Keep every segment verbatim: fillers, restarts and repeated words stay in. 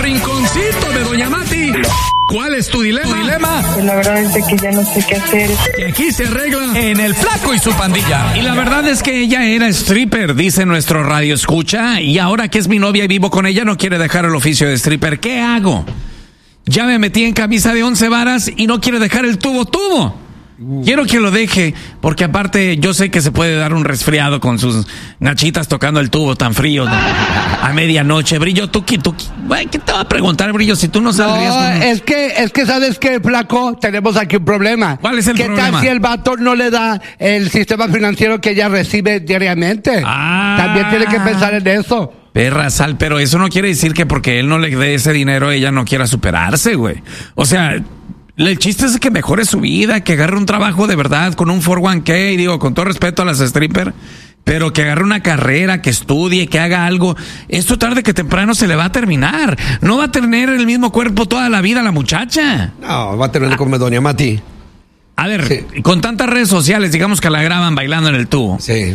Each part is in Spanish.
Rinconcito de Doña Mati. ¿Cuál es tu dilema? ¿Tu dilema? Pues la verdad es que ya no sé qué hacer. Que aquí se arregla en El Flaco y su pandilla. Y la verdad es que ella era stripper, dice nuestro radio escucha, y ahora que es mi novia y vivo con ella no quiere dejar el oficio de stripper. ¿Qué hago? Ya me metí en camisa de once varas y no quiere dejar el tubo tubo. Quiero que lo deje, porque aparte yo sé que se puede dar un resfriado con sus nachitas tocando el tubo tan frío, ¿no? A medianoche. Brillo, tú, tú, güey, ¿qué te va a preguntar, Brillo, si tú no saldrías? No, con... es que, es que sabes que, Flaco, tenemos aquí un problema. ¿Cuál es el ¿Qué problema? ¿Qué tal si el vato no le da el sistema financiero que ella recibe diariamente? Ah. También tiene que pensar en eso. Perra, Sal, pero eso no quiere decir que porque él no le dé ese dinero ella no quiera superarse, güey. O sea... El chiste es que mejore su vida, que agarre un trabajo de verdad con un cuatro uno K, digo, con todo respeto a las strippers, pero que agarre una carrera, que estudie, que haga algo. Esto tarde que temprano se le va a terminar. No va a tener el mismo cuerpo toda la vida la muchacha. No, va a tener como Doña Mati. A ver, Sí. con tantas redes sociales, digamos que la graban bailando en el tubo. Sí,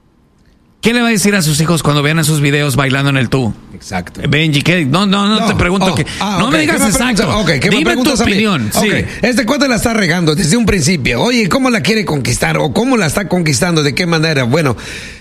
¿Qué le va a decir a sus hijos cuando vean esos videos bailando en el tubo? exacto. Benji, ¿qué? No, no, no, No, te pregunto oh, que... ah, no ok, me digas ¿qué me exacto. preguntas? Ok, ¿qué me Dime tu preguntas a mí? opinión. Ok, Sí. este cuate la está regando desde un principio. Oye, ¿cómo la quiere conquistar? ¿O cómo la está conquistando? ¿De qué manera? Bueno,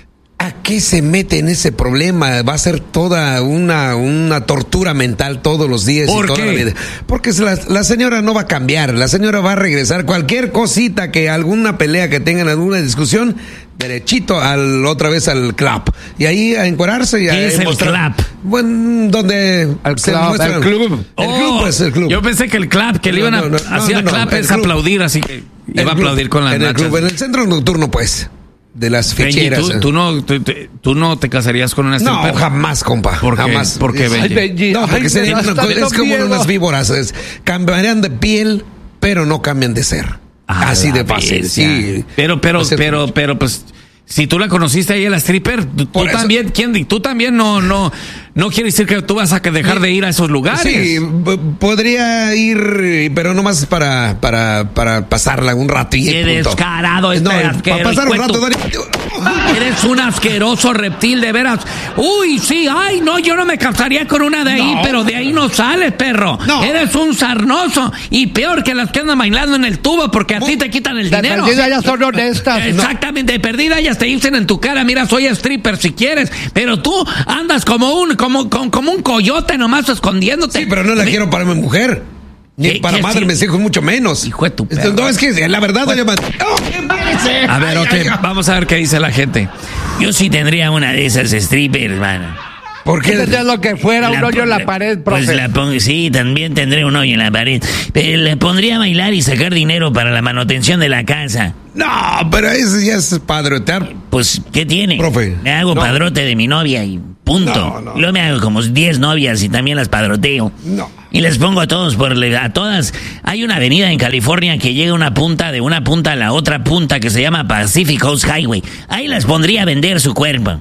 ¿a qué se mete en ese problema? Va a ser toda una, una tortura mental todos los días ¿Por y toda qué? la vida. Porque la, la señora no va a cambiar. La señora va a regresar. Cualquier cosita que alguna pelea que tengan, alguna discusión, derechito al otra vez al club. Y ahí a encuerarse. Y a ¿Qué es el mostrar- club? Bueno, donde El se club, muestra- el club. El Oh, club, pues, el club. Yo pensé que el clap, que le No, iban a... no, no, hacía no, no, clap el es club. aplaudir, así que iba El a club, aplaudir con las en el nachas. club, en el centro nocturno, pues, de las Benji, ficheras. ¿tú, tú no, tú, tú- tú no te casarías con una No, stripper? jamás, compa. ¿Por qué? Jamás. ¿Por qué, Es- Benji? Ay, Benji. No, porque Ay, sería me da una- tanto es como miedo. unas víboras. es- cambiarían de piel, pero no cambian de ser. A Así la de fácil, bestia. sí. Pero, pero, O sea, pero, pero, pues, si tú la conociste ahí a la stripper, tú, tú Por eso- también, ¿quién? Tú también no, no, no quiere decir que tú vas a que dejar de ir a esos lugares. Sí, p- podría ir, pero nomás para, para, para pasarla un rato y Qué punto. descarado este No, asquero, para pasar un hijo de rato, tu- Dani. Eres un asqueroso reptil, de veras. Uy, sí, ay, no, yo no me casaría con una de ahí, No. pero de ahí no sales, perro. No. Eres un sarnoso y peor que las que andan bailando en el tubo porque a ti te quitan el De dinero. perdida ya son honestas. Exactamente, de perdida ellas te dicen en tu cara, mira, soy stripper si quieres, pero tú andas como un, como, como, como un coyote nomás escondiéndote. Sí, pero no la Mi- quiero para mi mujer. Ni ¿Qué- para qué madre, sí? mis hijos, mucho menos. Hijo de tu Esto- perra. No, es que la verdad, Doña Mati. ¡Oh, qué parece! A ver, Ay, ok, ay, ay. vamos a ver qué dice la gente. Yo sí tendría una de esas strippers, hermano. ¿Por qué? Desde lo que fuera, un La hoyo en la pon- pared, profe. Pues la pongo, sí, también tendré un hoyo en la pared. Pero le pondría a bailar y sacar dinero para la manutención de la casa. No, pero eso ya es padrotear. Pues, ¿qué tiene? Profe, Me hago no. padrote de mi novia y punto. No, no. Luego me hago como diez novias y también las padroteo. No. Y les pongo a todos por a todas. Hay una avenida en California que llega una punta de una punta a la otra punta que se llama Pacific Coast Highway. Ahí las pondría a vender su cuerpo.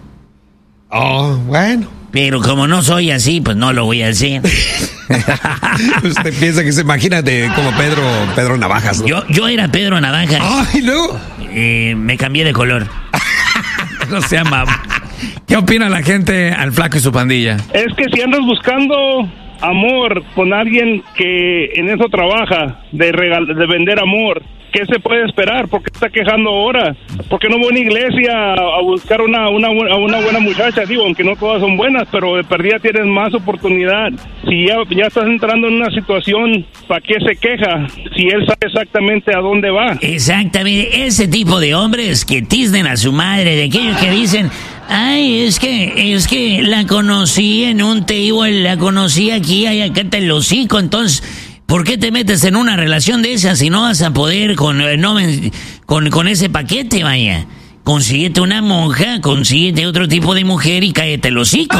Oh, bueno. Pero como no soy así, pues no lo voy a hacer. Usted piensa que se imagina de como Pedro, Pedro Navajas, ¿no? Yo, yo era Pedro Navaja. Ay, luego. Eh, me cambié de color. No se llama. ¿Qué opina la gente al Flaco y su pandilla? Es que si andas buscando amor con alguien que en eso trabaja, de regal de vender amor, ¿qué se puede esperar? ¿Por qué está quejando ahora? ¿Por qué no voy a una iglesia a buscar una, una, bu- a una buena muchacha? Digo, aunque no todas son buenas, pero de perdida tienes más oportunidad. Si ya, ya estás entrando en una situación, ¿para qué se queja? Si él sabe exactamente a dónde va. Exactamente, ese tipo de hombres que tiznen a su madre, de aquellos que dicen, ay, es que, es que la conocí en un table, la conocí aquí, ay, acá te lo hocico, entonces, ¿por qué te metes en una relación de esas si no vas a poder con, eh, no, men- con, con ese paquete, vaya? Consíguete una monja, consíguete otro tipo de mujer y cállate el hocico.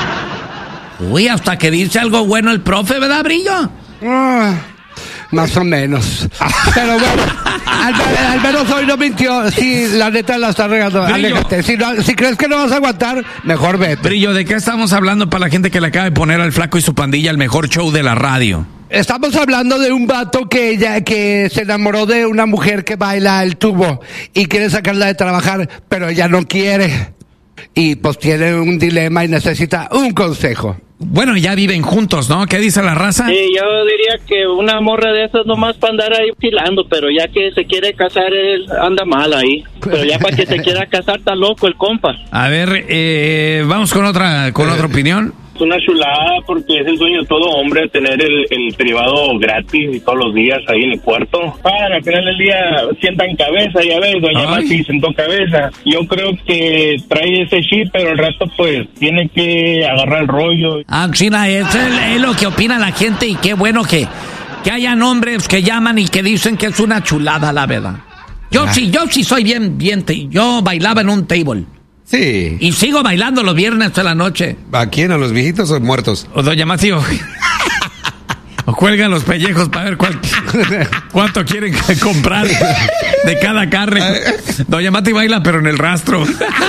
Uy, hasta que dice algo bueno el profe, ¿verdad, Brillo? Ah, más o menos. Pero bueno, al, al menos hoy no mintió. Sí, la neta la está regando. Brillo. Aléjate. Si, no- si crees que no vas a aguantar, mejor vete. Brillo, ¿de qué estamos hablando para la gente que le acaba de poner al Flaco y su pandilla el mejor show de la radio? Estamos hablando de un vato que ya que se enamoró de una mujer que baila el tubo y quiere sacarla de trabajar, pero ella no quiere. Y pues tiene un dilema y necesita un consejo. Bueno, ya viven juntos, ¿no? ¿Qué dice la raza? Sí, yo diría que una morra de esas nomás para andar ahí filando, pero ya que se quiere casar, él anda mal ahí. Pero ya para que se quiera casar, está loco el compa. A ver, eh, vamos con otra, con otra opinión. Es una chulada porque es el sueño de todo hombre tener el, el privado gratis y todos los días ahí en el cuarto. Para al final del día sientan cabeza, ya ves, doña Mati sentó cabeza. Yo creo que trae ese chip, pero al rato pues tiene que agarrar el rollo. Ah, China, es, es lo que opina la gente y qué bueno que, que hayan hombres que llaman y que dicen que es una chulada, la verdad. Yo ah. sí, yo sí soy bien, bien, yo bailaba en un table. Sí. Y sigo bailando los viernes de la noche. ¿A quién? ¿A los viejitos o muertos? O doña Mati, o, o cuelgan los pellejos para ver cuál, cuánto quieren comprar de cada carne. Doña Mati baila, pero en el rastro.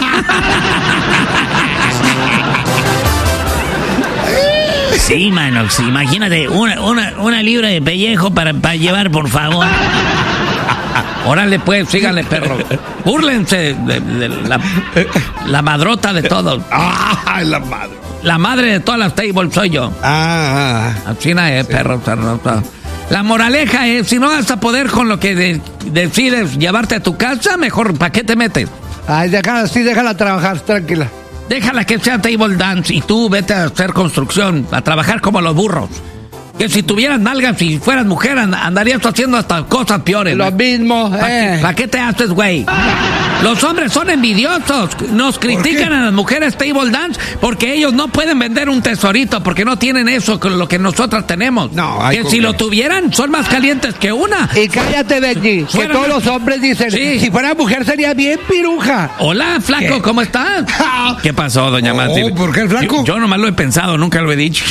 Sí, mano, sí, imagínate, una, una, una libra de pellejo para, para llevar, por favor. Órale, pues, síganle, perro. Búrlense de, de la, la madrota de todos. Ah, la madre. La madre de todas las tables soy yo. Ah, ah. Así no es, sí. Perro, perro, perro. La moraleja es, si no vas a poder con lo que de, decides llevarte a tu casa, mejor, ¿para qué te metes? Ay, déjala, sí, déjala trabajar, tranquila. Déjala que sea table dance y tú vete a hacer construcción, a trabajar como los burros. Que si tuvieras nalgas, si fueras mujer, andarías haciendo hasta cosas peores. Lo ¿no? mismo, ¿Para eh. qué, ¿pa qué te haces, güey? Los hombres son envidiosos. Nos critican a las mujeres table dance porque ellos no pueden vender un tesorito porque no tienen eso con lo que nosotras tenemos. No, hay que con si que... lo tuvieran, son más calientes que una. Y cállate, Benji, que todos los hombres dicen, sí. Si fuera mujer sería bien piruja. Hola, flaco, ¿qué? ¿Cómo estás? ¿Qué pasó, doña oh, Mati? ¿Por qué el flaco? Yo, yo nomás lo he pensado, nunca lo he dicho.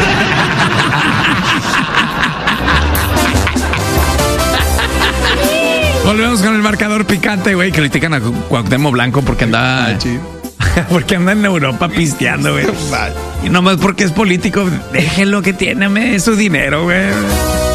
Volvemos con el marcador picante, güey. Critican a Cuauhtémoc Blanco porque anda... Ah, porque anda en Europa pisteando, güey. Y nomás porque es político, déjenlo que tiene, es su dinero, güey.